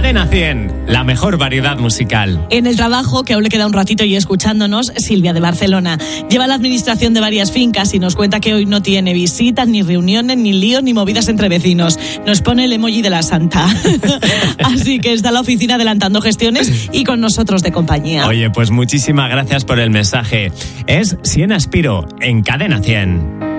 Cadena 100, la mejor variedad musical. En el trabajo, que aún le queda un ratito y escuchándonos, Silvia de Barcelona. Lleva la administración de varias fincas y nos cuenta que hoy no tiene visitas, ni reuniones, ni líos, ni movidas entre vecinos. Nos pone el emoji de la santa. Así que está en la oficina adelantando gestiones y con nosotros de compañía. Oye, pues muchísimas gracias por el mensaje. Es Siena Spiro, en Cadena 100.